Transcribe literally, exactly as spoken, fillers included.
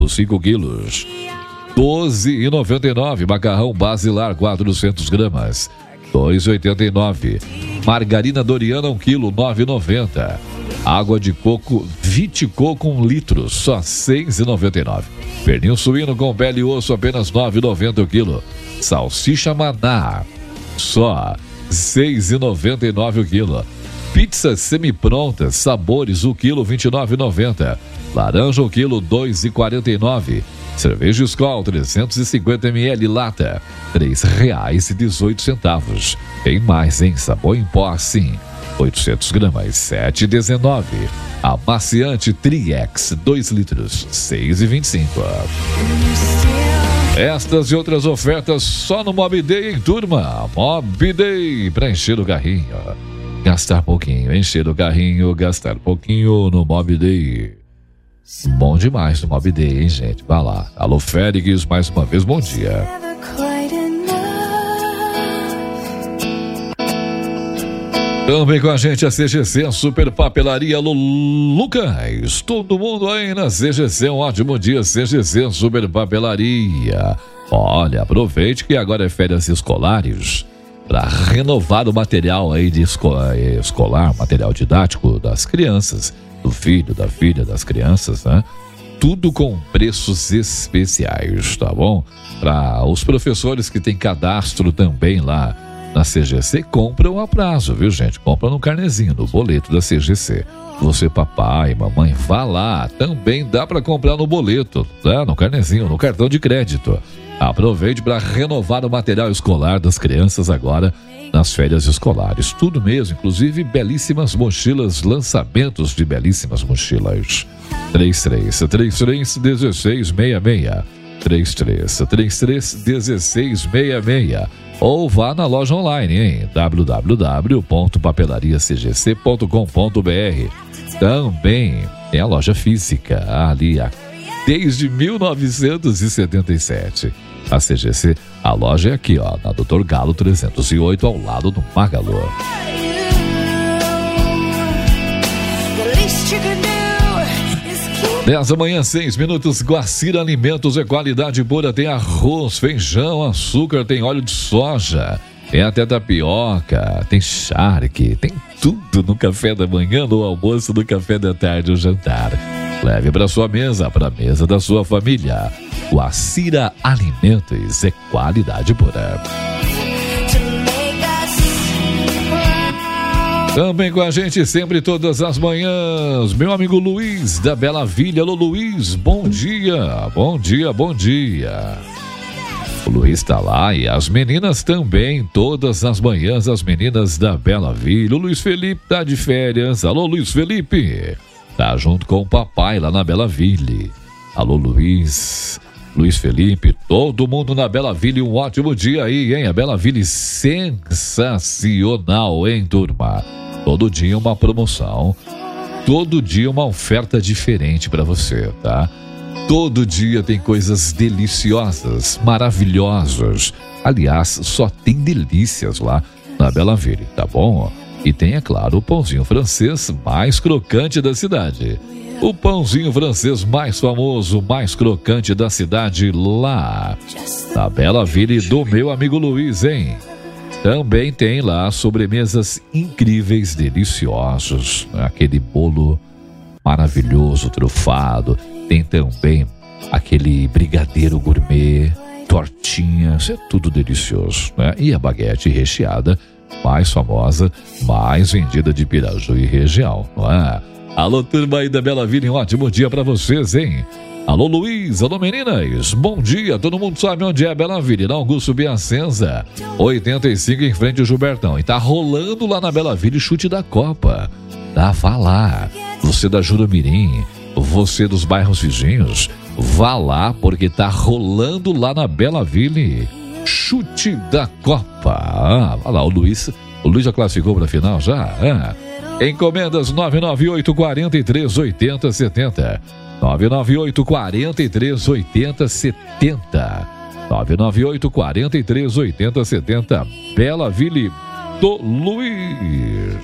os cinco quilos. doze reais e noventa e nove centavos. Macarrão Basilar, quatrocentas gramas, dois reais e oitenta e nove centavos. Margarina Doriana, um quilo, nove reais e noventa centavos. Água de coco Viticoco, um litro, só seis reais e noventa e nove centavos. Pernil suíno com pele e osso, apenas nove reais e noventa centavos o quilo. Salsicha Maná, só seis reais e noventa e nove centavos o quilo. Pizza semi-pronta, sabores, o quilo, vinte e nove reais e noventa centavos. Laranja, o quilo, dois reais e quarenta e nove centavos. Cerveja Skol, trezentos e cinquenta mililitros, lata, três reais e dezoito centavos. Tem mais, hein? Sabor em pó, sim. oitocentas gramas, sete reais e dezenove centavos. Amaciante Triex, dois litros, seis reais e vinte e cinco centavos. Estas e outras ofertas só no Mob Day, hein, turma? Mob Day, para encher o carrinho. Gastar pouquinho, encher o carrinho, gastar pouquinho no Mob Day. Bom demais no Mob Day, hein, gente? Vai lá. Alô, Félix, mais uma vez, bom dia. Também com a gente a C G C, a Super Papelaria. Alô, Lucas. Todo mundo aí na C G C, um ótimo dia, C G C, Super Papelaria. Olha, aproveite que agora é férias escolares para renovar o material aí de esco- escolar, material didático das crianças, do filho, da filha, das crianças, né? Tudo com preços especiais, tá bom? Para os professores que têm cadastro também lá na C G C, compram a prazo, viu, gente? Compra no carnezinho, no boleto da C G C. Você, papai, mamãe, vá lá. Também dá para comprar no boleto, né? No carnezinho, no cartão de crédito. Aproveite para renovar o material escolar das crianças agora nas férias escolares. Tudo mesmo, inclusive belíssimas mochilas, lançamentos de belíssimas mochilas. três três três três um seis seis seis seis. três três três três um seis seis seis seis. Ou vá na loja online, em w w w ponto papelaria c g c ponto com ponto b r. Também tem a loja física ali desde mil novecentos e setenta e sete. A C G C, a loja é aqui, ó, na doutor Galo trezentos e oito, ao lado do Magalu. dez da manhã, seis minutos. Guacira Alimentos é qualidade pura. Tem arroz, feijão, açúcar, tem óleo de soja, tem até tapioca, tem charque, tem tudo no café da manhã, no almoço, no café da tarde, no jantar. Leve para sua mesa, para a mesa da sua família. Guacira Alimentos é qualidade pura. Também com a gente sempre, todas as manhãs, meu amigo Luiz da Bela Vila. Alô, Luiz, bom dia, bom dia, bom dia. O Luiz está lá e as meninas também, todas as manhãs, as meninas da Bela Vila. O Luiz Felipe tá de férias. Alô, Luiz Felipe, tá junto com o papai lá na Bela Vila. Alô, Luiz, Luiz Felipe, todo mundo na Bela Vila. Um ótimo dia aí, hein? A Bela Vila sensacional, hein, turma? Todo dia uma promoção, todo dia uma oferta diferente para você, tá? Todo dia tem coisas deliciosas, maravilhosas. Aliás, só tem delícias lá na Bela Vila, tá bom? E tem, é claro, o pãozinho francês mais crocante da cidade. O pãozinho francês mais famoso, mais crocante da cidade, lá na Bela Vila, do meu amigo Luiz, hein? Também tem lá sobremesas incríveis, deliciosos, aquele bolo maravilhoso, trufado. Tem também aquele brigadeiro gourmet, tortinhas, é tudo delicioso, né? E a baguete recheada, mais famosa, mais vendida de Piraju e região, não é? Alô, turma aí da Bela Vila, um ótimo dia pra vocês, hein? Alô, Luiz, alô, meninas, bom dia. Todo mundo sabe onde é a Bela Vila, na Augusto Biacenza, oitenta e cinco, em frente ao Gilbertão. E tá rolando lá na Bela Vila chute da Copa. Tá, vá lá. Você da Jurumirim, você dos bairros vizinhos, vá lá, porque tá rolando lá na Bela Vila chute da Copa. Ah, olha lá, o Luiz, o Luiz já classificou pra final, já? Ah. Encomendas nove nove oito, quatro três, oito zero sete zero. nove nove oito, quatro três, oito zero sete zero. nove nove oito, quatro três, oito zero sete zero. Bela Vila do Luiz.